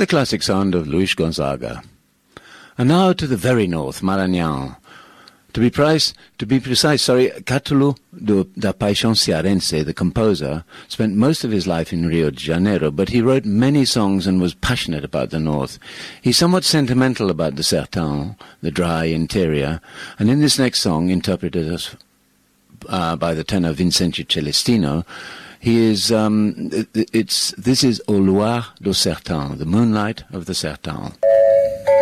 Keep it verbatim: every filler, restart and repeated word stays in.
the classic sound of Luis Gonzaga. And now to the very north, Maranhão. To be precise, to be precise, sorry, Cátulo do, da Paixão Cearense, the composer, spent most of his life in Rio de Janeiro, but he wrote many songs and was passionate about the north. He's somewhat sentimental about the sertão, the dry interior, and in this next song, interpreted as, uh, by the tenor Vicente Celestino, he is, um, it, it's, this is O Luar do Sertão, the moonlight of the sertão.